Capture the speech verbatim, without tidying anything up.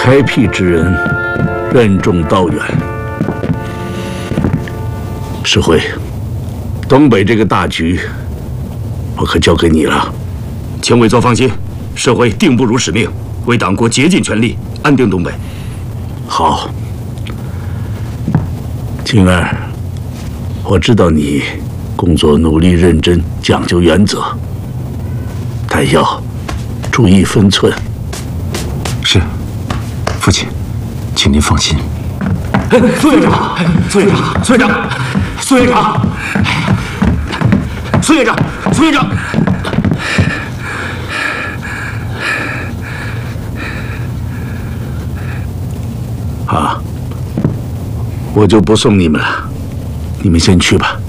开辟之人，任重道远。世辉，东北这个大局，我可交给你了。 请委座放心，世辉定不辱使命，为党国竭尽全力，安定东北。 好，静儿，我知道你工作努力认真，讲究原则，但要注意分寸。 是，父亲，请您放心。 哎，苏院长，苏院长，苏院长，苏院长，苏院长，苏院长。 啊，我就不送你们了，你们先去吧。